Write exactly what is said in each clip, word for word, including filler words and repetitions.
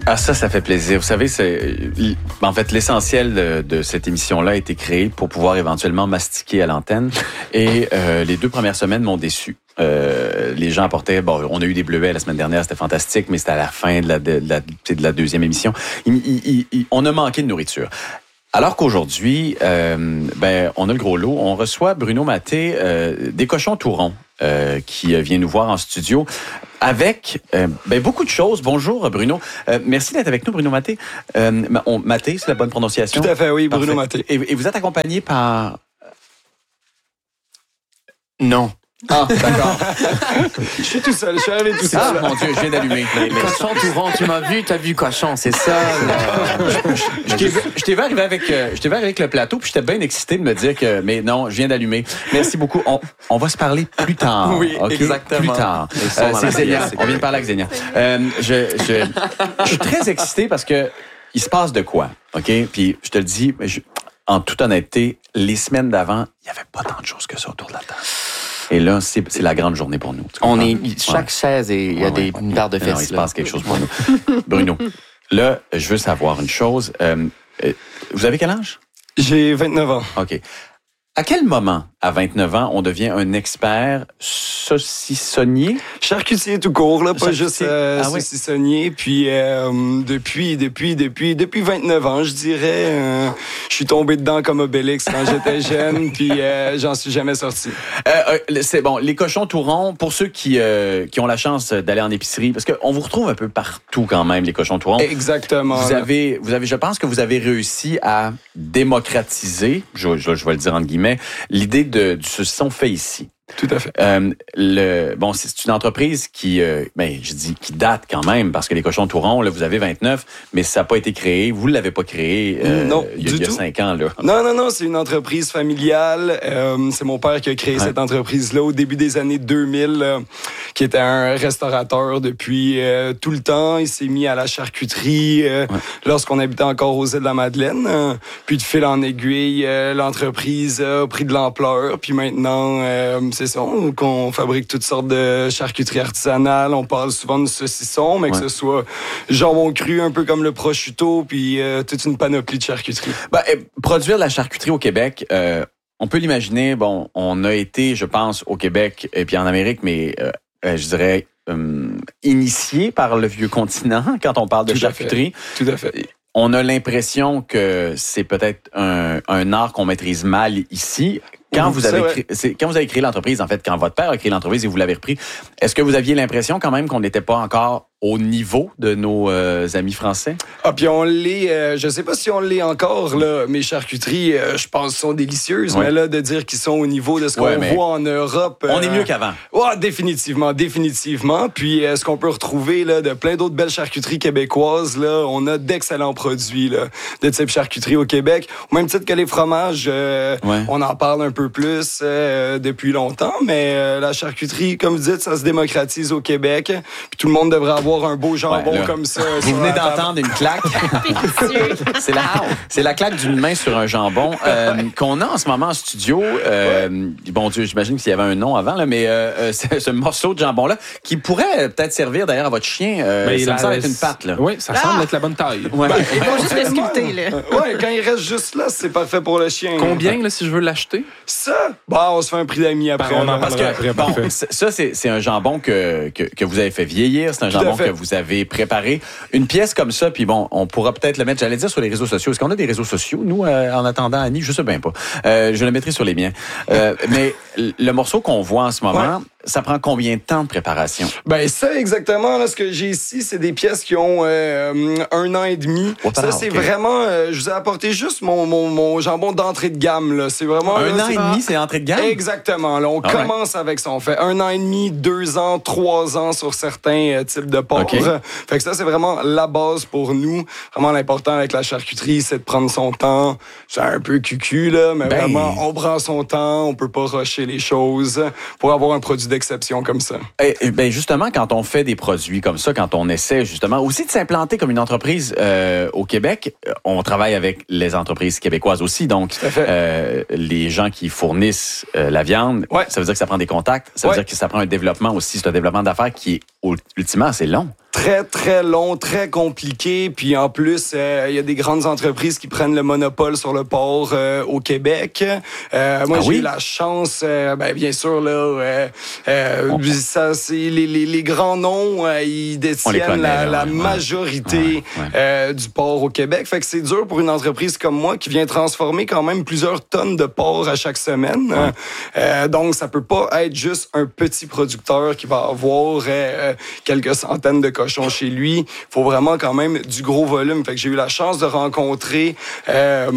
Ah, ça, ça fait plaisir. Vous savez, c'est, en fait, l'essentiel de, de cette émission-là a été créé pour pouvoir éventuellement mastiquer à l'antenne. Et euh, les deux premières semaines m'ont déçu. Euh, les gens apportaient, bon, on a eu des bleuets la semaine dernière, c'était fantastique, mais c'était à la fin de la, de la, de la deuxième émission. Il, il, il, on a manqué de nourriture. Alors qu'aujourd'hui, euh, ben, on a le gros lot. On reçoit Bruno Mathé euh, des Cochons Tout Ronds euh, qui vient nous voir en studio avec euh, ben, beaucoup de choses. Bonjour Bruno. Euh, merci d'être avec nous, Bruno Mathé. Euh, on, Mathé, c'est la bonne prononciation? Tout à fait, oui, Bruno Mathé. Et, et vous êtes accompagné par... Non. Ah, d'accord. Je suis tout seul, je suis arrivé tout seul. Ah, mon Dieu, je viens d'allumer. Mais, mais... Cochon Tout Rond, tu m'as vu, t'as vu Cochon, c'est ça. je, t'ai, je t'ai vu arriver avec, euh, je t'ai vu arriver avec le plateau, puis j'étais bien excité de me dire que, mais non, je viens d'allumer. Merci beaucoup. On, on va se parler plus tard. Oui, okay? exactement. Plus tard. Euh, c'est Xenia. On vient de parler avec Xenia. Euh, je, je, je suis très excité parce que il se passe de quoi, ok? Puis je te le dis, je, en toute honnêteté, les semaines d'avant, il n'y avait pas tant de choses que ça autour de la table. Et là, c'est, c'est la grande journée pour nous. On est, chaque ouais. chaise, et il y a ouais, des ouais, paires de fesses. Non, il se passe quelque chose pour nous. Bruno, là, je veux savoir une chose. Euh, vous avez quel âge? J'ai vingt-neuf ans. OK. À quel moment, à vingt-neuf ans, on devient un expert saucissonnier? Charcutier tout court, là, pas Charcutier. juste euh, ah, saucissonnier. Oui. Puis euh, depuis, depuis, depuis, depuis vingt-neuf ans, je dirais, euh, je suis tombé dedans comme Obélix quand j'étais jeune, puis euh, j'en suis jamais sorti. Euh, euh, c'est bon, les Cochons Tout Ronds, pour ceux qui euh, qui ont la chance d'aller en épicerie, parce qu'on vous retrouve un peu partout quand même, les Cochons Tout Ronds. Exactement. Vous avez, vous avez, je pense que vous avez réussi à démocratiser, je, je, je vais le dire entre guillemets, l'idée de, du saucisson fait ici. Tout à fait. Euh, le, bon, c'est une entreprise qui, euh, ben, je dis qui date quand même, parce que les Cochons Tout Ronds, là, vous avez vingt-neuf, mais ça n'a pas été créé. Vous ne l'avez pas créé euh, non, il y a, il y a cinq ans. Là. Non, non, non, c'est une entreprise familiale. Euh, c'est mon père qui a créé ouais. cette entreprise-là au début des années deux mille, euh, qui était un restaurateur depuis euh, tout le temps. Il s'est mis à la charcuterie euh, ouais. lorsqu'on habitait encore aux îles de la Madeleine. Euh, puis de fil en aiguille, euh, l'entreprise a pris de l'ampleur. Puis maintenant... Euh, c'est ça, qu'on fabrique toutes sortes de charcuteries artisanales. On parle souvent de saucisson, mais ouais. que ce soit jambon cru, un peu comme le prosciutto, puis euh, toute une panoplie de charcuterie. Ben, produire de la charcuterie au Québec, euh, on peut l'imaginer, bon, on a été, je pense, au Québec et puis en Amérique, mais euh, je dirais euh, initié par le vieux continent quand on parle de Tout charcuterie. À fait. Tout à fait. On a l'impression que c'est peut-être un, un art qu'on maîtrise mal ici. Quand vous avez créé, c'est, quand vous avez créé l'entreprise, en fait, quand votre père a créé l'entreprise et vous l'avez repris, est-ce que vous aviez l'impression quand même qu'on n'était pas encore au niveau de nos euh, amis français? Ah, puis on l'est, euh, je sais pas si on l'est encore, là. Mes charcuteries, euh, je pense, sont délicieuses, ouais. mais là, de dire qu'ils sont au niveau de ce ouais, qu'on voit en Europe... Euh, on est mieux qu'avant. Ouais, définitivement, définitivement. Puis euh, ce qu'on peut retrouver, là, de plein d'autres belles charcuteries québécoises, là, on a d'excellents produits, là, de type charcuterie au Québec. Au même titre que les fromages, euh, ouais. on en parle un peu plus euh, depuis longtemps, mais euh, la charcuterie, comme vous dites, ça se démocratise au Québec. Puis tout le monde devrait avoir un beau jambon ouais, là, comme ça. Vous venez d'entendre une claque. c'est, la, c'est la claque d'une main sur un jambon euh, qu'on a en ce moment en studio. Euh, ouais. Bon Dieu, j'imagine qu'il y avait un nom avant, là, mais euh, c'est ce morceau de jambon-là qui pourrait peut-être servir d'ailleurs à votre chien. Euh, mais ça me semble être une patte. Là. Oui, ça ah! semble être la bonne taille. Ouais. Ben, il faut juste le sculpter. Là. Ouais, quand il reste juste là, c'est parfait pour le chien. Combien là, si je veux l'acheter? Ça? Bah, on se fait un prix d'amis après. Ben, on en parce que, après, bon, ça, c'est, c'est un jambon que, que, que vous avez fait vieillir. C'est un jambon que vous avez préparé. Une pièce comme ça, puis bon, on pourra peut-être le mettre, j'allais dire, sur les réseaux sociaux. Est-ce qu'on a des réseaux sociaux, nous, euh, en attendant, Annie? Je sais bien pas. Euh, je le mettrai sur les miens. Euh, mais le morceau qu'on voit en ce moment... Ouais. Ça prend combien de temps de préparation? Ben ça, exactement. Là, ce que j'ai ici, c'est des pièces qui ont euh, un an et demi. Oh, ça, c'est okay. vraiment... Euh, je vous ai apporté juste mon, mon, mon jambon d'entrée de gamme. Là. C'est vraiment... Un là, an et demi, c'est l'entrée de gamme? Exactement. Là, on All commence right. avec ça. On fait un an et demi, deux ans, trois ans sur certains euh, types de porcs. Okay. Fait que ça, c'est vraiment la base pour nous. Vraiment, l'important avec la charcuterie, c'est de prendre son temps. C'est un peu cucu, là, mais ben... vraiment, on prend son temps. On peut pas rusher les choses pour avoir un produit d'exception comme ça. Et, et ben justement, quand on fait des produits comme ça, quand on essaie justement aussi de s'implanter comme une entreprise euh, au Québec, on travaille avec les entreprises québécoises aussi. Donc, euh, les gens qui fournissent euh, la viande, ouais. ça veut dire que ça prend des contacts. Ça veut ouais. dire que ça prend un développement aussi. C'est un développement d'affaires qui est ultimement assez long. très, très long, très compliqué. Puis en plus, il euh, y a des grandes entreprises qui prennent le monopole sur le port euh, au Québec. Euh, moi, ah j'ai oui? eu la chance, euh, ben, bien sûr, là, euh, euh, On... ça, c'est les, les, les grands noms, euh, ils détiennent connaît, la, la ouais, majorité ouais, ouais. Euh, du port au Québec. Fait que c'est dur pour une entreprise comme moi qui vient transformer quand même plusieurs tonnes de porc à chaque semaine. Ouais. Euh, donc, ça peut pas être juste un petit producteur qui va avoir euh, quelques centaines de cochons chez lui. Il faut vraiment quand même du gros volume. Fait que j'ai eu la chance de rencontrer euh,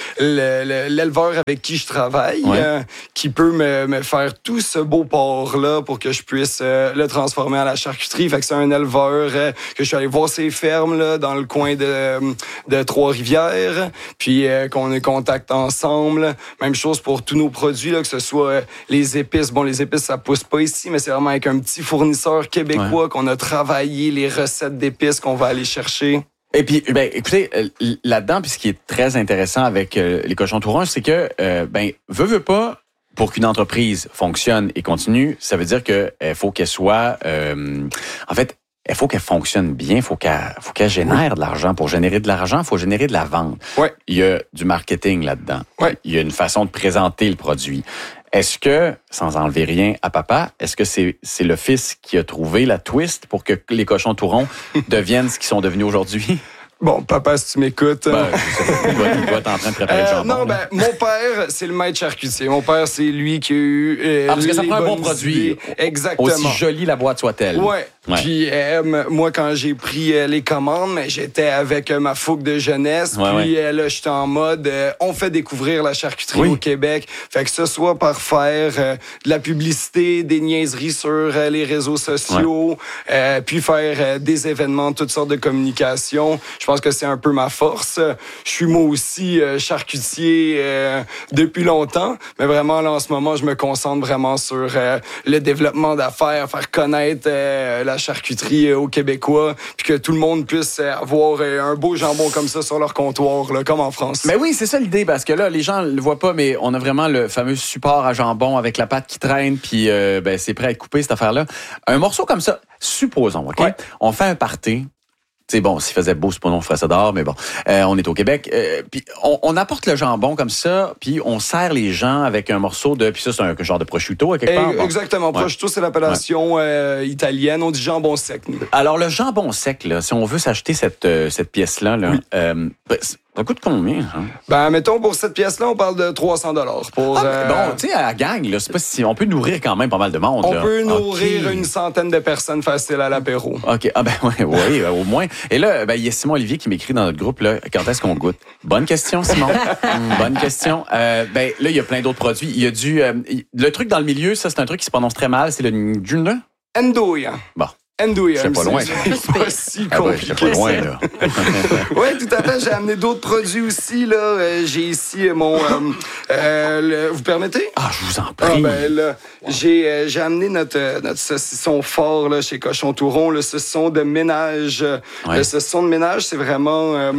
le, le, l'éleveur avec qui je travaille, ouais. euh, qui peut me, me faire tout ce beau porc-là pour que je puisse euh, le transformer à la charcuterie. Fait que c'est un éleveur euh, que je suis allé voir ses fermes là, dans le coin de, de Trois-Rivières, puis euh, qu'on ait contact ensemble. Même chose pour tous nos produits, là, que ce soit euh, les épices. Bon, les épices, ça pousse pas ici, mais c'est vraiment avec un petit fournisseur québécois ouais. qu'on a travaillé les recettes d'épices qu'on va aller chercher. Et puis, ben, écoutez, là-dedans, puis ce qui est très intéressant avec euh, les cochons tout ronds, c'est que, euh, ben, veut, veut pas, pour qu'une entreprise fonctionne et continue, ça veut dire que il faut qu'elle soit, euh, en fait, il faut qu'elle fonctionne bien, il faut qu'elle, faut qu'elle génère oui. de l'argent. Pour générer de l'argent, il faut générer de la vente. Ouais. Il y a du marketing là-dedans. Ouais. Il y a une façon de présenter le produit. Est-ce que, sans enlever rien à papa, est-ce que c'est, c'est le fils qui a trouvé la twist pour que les cochons tout ronds deviennent ce qu'ils sont devenus aujourd'hui? Bon, papa, si tu m'écoutes... Ben, il doit, il doit être en train de préparer euh, le jambon. Non, ben, mon père, c'est le maître charcutier. Mon père, c'est lui qui a eu... Euh, ah, parce que ça prend un bon produit. Idées. Exactement. Aussi jolie la boîte soit-elle. Ouais. ouais. Puis, euh, moi, quand j'ai pris euh, les commandes, j'étais avec euh, ma fougue de jeunesse. Ouais, puis ouais. Euh, là, j'étais en mode, euh, on fait découvrir la charcuterie oui. au Québec. Fait que ce soit par faire euh, de la publicité, des niaiseries sur euh, les réseaux sociaux, ouais. euh, puis faire euh, des événements, toutes sortes de communications. Je pense que c'est un peu ma force. Je suis moi aussi euh, charcutier euh, depuis longtemps, mais vraiment, là, en ce moment, je me concentre vraiment sur euh, le développement d'affaires, faire connaître euh, la charcuterie euh, aux Québécois, puis que tout le monde puisse euh, avoir euh, un beau jambon comme ça sur leur comptoir, là, comme en France. Mais oui, c'est ça l'idée, parce que là, les gens le voient pas, mais on a vraiment le fameux support à jambon avec la pâte qui traîne, puis euh, ben, c'est prêt à être coupé, cette affaire-là. Un morceau comme ça, supposons, OK? Ouais. On fait un party. C'est bon, s'il faisait beau, c'est pas non, je ferais ça dehors, mais bon, euh, on est au Québec. Euh, puis on, on apporte le jambon comme ça, puis on sert les gens avec un morceau de... Puis ça, c'est un genre de prosciutto, à quelque part. Bon. Exactement. Ouais. Prosciutto, c'est l'appellation ouais. euh, italienne. On dit jambon sec. Nous. Alors, le jambon sec, là, si on veut s'acheter cette, euh, cette pièce-là, là, oui. euh, ça coûte combien? Hein? Ben, mettons, pour cette pièce-là, on parle de trois cents dollars. Pour, ah, euh... Bon, tu sais, à la gang, là, c'est pas si... on peut nourrir quand même pas mal de monde. On là. peut nourrir okay. une centaine de personnes faciles à l'apéro. OK. Ah ben oui, oui, au moins. Et là, ben, il y a Simon Olivier qui m'écrit dans notre groupe, là, quand est-ce qu'on goûte? Bonne question, Simon. Bonne question. Euh, ben, là, il y a plein d'autres produits. Il y a du... Euh, le truc dans le milieu, ça, c'est un truc qui se prononce très mal, c'est le Njuna. Ndoya. Bon. Andouille, c'est pas loin. C'est pas si ah compliqué. Ouais, pas loin, là. Oui, tout à fait. J'ai amené d'autres produits aussi. Là. Euh, j'ai ici mon... Euh, euh, le, vous permettez? Ah, je vous en prie. Ah, ben, là, wow. j'ai, euh, j'ai amené notre, notre saucisson fort là, chez Cochon tout rond, le saucisson de ménage. Ouais. Le saucisson de ménage, c'est vraiment euh,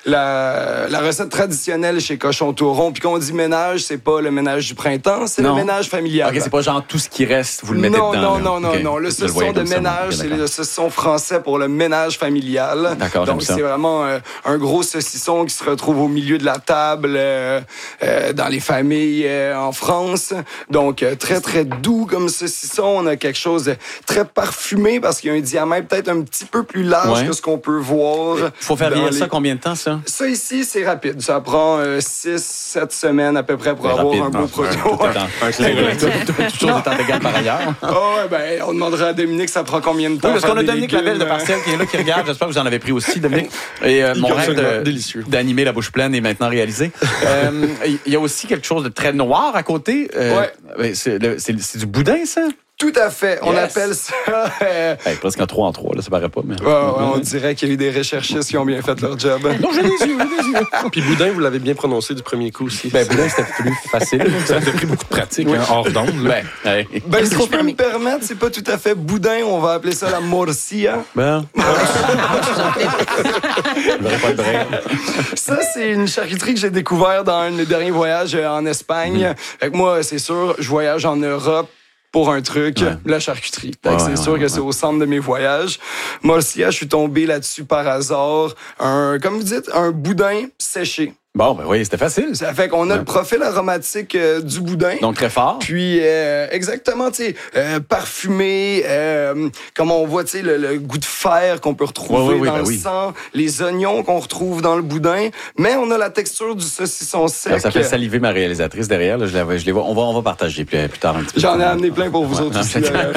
la, la recette traditionnelle chez Cochon tout rond. Puis quand on dit ménage, c'est pas le ménage du printemps, c'est non. le ménage familial. OK, c'est pas genre tout ce qui reste, vous le mettez non, dedans. Non, non, non, okay. non. Le saucisson de ménage, okay, c'est le saucisson français pour le ménage familial. D'accord, donc, c'est vraiment euh, un gros saucisson qui se retrouve au milieu de la table euh, euh, dans les familles euh, en France. Donc, euh, très, très doux comme saucisson. On a quelque chose de très parfumé parce qu'il y a un diamètre peut-être un petit peu plus large ouais. que ce qu'on peut voir. Il faut faire vieillir les... ça combien de temps, ça? Ça ici, c'est rapide. Ça prend euh, six sept semaines à peu près pour mais avoir rapide, un beau non, produit. Un clin Toute chose étant égale par ailleurs. Ah ouais, ben, on demandera à Dominique ça prend combien de temps. Oui, parce qu'on a Dominique Lavelle de Parcelle qui est là, qui regarde. J'espère que vous en avez pris aussi, Dominique. Et euh, mon rêve de, délicieux. d'animer la bouche pleine est maintenant réalisé. Il euh, y a aussi quelque chose de très noir à côté. Euh, ouais. C'est, le, c'est, c'est du boudin, ça? Tout à fait. On yes. appelle ça... Euh... Hey, presque en trois en trois, là, ça paraît pas. Mais... Ouais, ouais, on dirait qu'il y a eu des recherchistes qui ont bien fait leur job. Non, j'ai des yeux, j'ai des yeux. Puis boudin, vous l'avez bien prononcé du premier coup aussi. Ben, boudin, c'était plus facile. Ça a pris beaucoup de pratique, oui. hein, hors d'onde. Ben, hey. ben si je peux me permettre, c'est pas tout à fait boudin. On va appeler ça la morcilla. Ben... pas de brin. Ça, c'est une charcuterie que j'ai découvert dans un de mes derniers voyages en Espagne. Mm. Fait que moi, c'est sûr, je voyage en Europe pour un truc, Ouais. la charcuterie. Ouais, c'est ouais, sûr ouais, que ouais. c'est au centre de mes voyages. Morsia, je suis tombé là-dessus par hasard. Un, comme vous dites, un boudin séché. Bon, ben oui, c'était facile. Ça fait qu'on a Ouais. le profil aromatique euh, du boudin. Donc, très fort. Puis, euh, exactement, tu sais, euh, parfumé, euh, comme on voit, tu sais, le, le goût de fer qu'on peut retrouver Ouais, ouais, ouais, dans ben le oui. sang, les oignons qu'on retrouve dans le boudin, mais on a la texture du saucisson sec. Ça, ça fait saliver ma réalisatrice derrière. Là, je, la, je les vois. On va, on va partager plus, plus tard un petit peu. J'en ai amené plein pour vous autres Ouais, aussi. c'est d'ailleurs.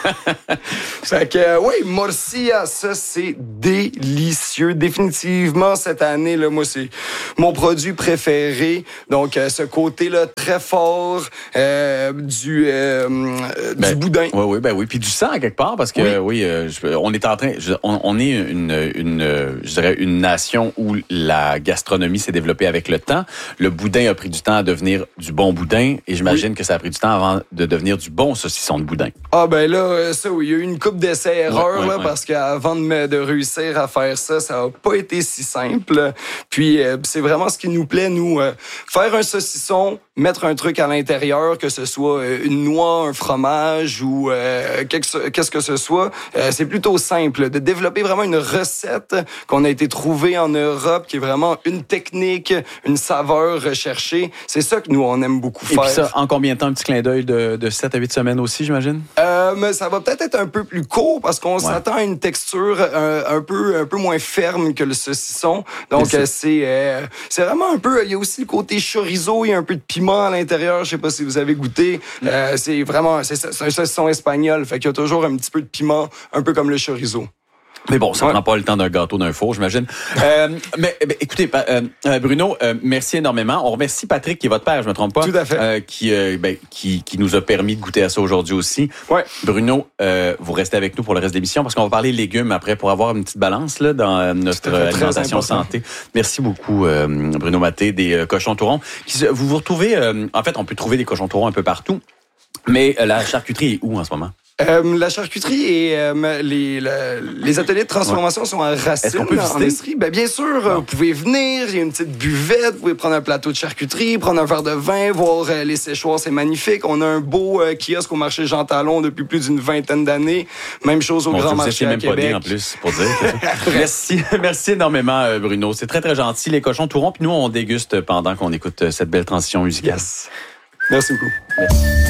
Fait que, euh, oui, Morsia, ça, c'est délicieux. Définitivement, cette année, là, moi, c'est mon produit préféré. Donc, euh, ce côté-là très fort euh, du, euh, euh, Ben, du boudin. Oui, oui, ben oui. Puis du sang, à quelque part, parce que, oui, euh, je- on est en train... je- on, on est une, une, euh, je dirais, une nation où la gastronomie s'est développée avec le temps. Le boudin a pris du temps à devenir du bon boudin, et j'imagine que ça a pris du temps avant de devenir du bon saucisson de boudin. Ah ben là, euh, ça oui, il y a eu une couple d'essais-erreurs, Ouais, ouais, là, ouais. parce qu'avant de, me- de réussir à faire ça, ça n'a pas été si simple. Puis euh, c'est vraiment ce qui nous plaît, nous, euh, faire un saucisson, mettre un truc à l'intérieur, que ce soit euh, une noix, un fromage ou euh, quelque- qu'est-ce que ce soit, euh, c'est plutôt simple. De développer vraiment une recette qu'on a été trouvée en Europe, qui est vraiment une technique, une saveur recherchée, c'est ça que nous, on aime beaucoup Et faire. puis ça, en combien de temps? Un petit clin d'œil de, de sept à huit semaines aussi, j'imagine? Euh, mais ça va peut-être être un peu plus court parce qu'on Ouais. s'attend à une texture euh, un peu un peu moins ferme que le saucisson. Donc C'est ça. euh, c'est euh, c'est vraiment un peu. Il y a aussi le côté chorizo, il y a un peu de piment à l'intérieur. Je sais pas si vous avez goûté. Euh, c'est vraiment c'est, ça, c'est un saucisson espagnol. Fait qu'il y a toujours un petit peu de piment, un peu comme le chorizo. Mais bon, ça Ouais. prend pas le temps d'un gâteau d'un four, j'imagine. euh, mais, mais écoutez, pa- euh, euh, Bruno, euh, merci énormément. On remercie Patrick, qui est votre père, je me trompe pas. Tout à fait. euh, qui, euh, ben, qui, qui nous a permis de goûter à ça aujourd'hui aussi. Ouais. Bruno, euh, vous restez avec nous pour le reste de l'émission parce qu'on va parler légumes après pour avoir une petite balance là, dans euh, notre Tout à fait, très alimentation important. santé. Merci beaucoup, euh, Bruno Maté, des euh, Cochons Tourons. Qui se- Vous vous retrouvez, euh, en fait, on peut trouver des Cochons Tourons un peu partout. Mais euh, la charcuterie est où en ce moment? Euh, la charcuterie et euh, les, le- les ateliers de transformation sont à Racine. Est-ce qu'on peut en visiter? Estrie. Ben, bien sûr, euh, vous pouvez venir. Il y a une petite buvette. Vous pouvez prendre un plateau de charcuterie, prendre un verre de vin, voir euh, les séchoirs. C'est magnifique. On a un beau euh, kiosque au marché Jean Talon depuis plus d'une vingtaine d'années. Même chose au Bon, Grand vous Marché étiez à même pas né Québec. en plus, pour dire. merci, merci énormément, euh, Bruno. C'est très, très gentil, les Cochons Tourons. Puis nous, on déguste pendant qu'on écoute euh, cette belle transition musicale. Yes. Merci beaucoup. Merci.